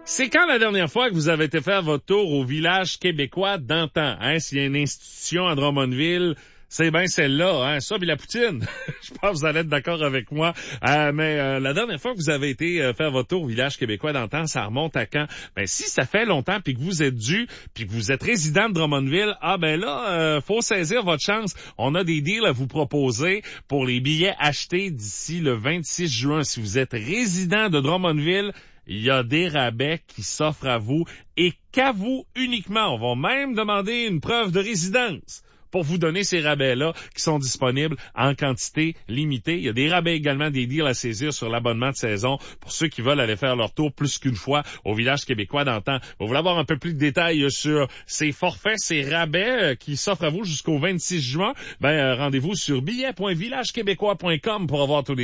C'est quand la dernière fois que vous avez été faire votre tour au village québécois d'antan? Hein? S'il y a une institution à Drummondville, c'est bien celle-là, hein? Ça, puis la poutine. Je pense que vous allez être d'accord avec moi. Mais la dernière fois que vous avez été faire votre tour au village québécois d'antan, ça remonte à quand? Ben, si ça fait longtemps, puis que vous êtes dû, puis que vous êtes résident de Drummondville, faut saisir votre chance. On a des deals à vous proposer pour les billets achetés d'ici le 26 juin. Si vous êtes résident de Drummondville, il y a des rabais qui s'offrent à vous et qu'à vous uniquement. On va même demander une preuve de résidence pour vous donner ces rabais-là qui sont disponibles en quantité limitée. Il y a des rabais également, des deals à saisir sur l'abonnement de saison pour ceux qui veulent aller faire leur tour plus qu'une fois au village québécois d'antan. Vous voulez avoir un peu plus de détails sur ces forfaits, ces rabais qui s'offrent à vous jusqu'au 26 juin? Rendez-vous sur billets.villagequébécois.com pour avoir tous les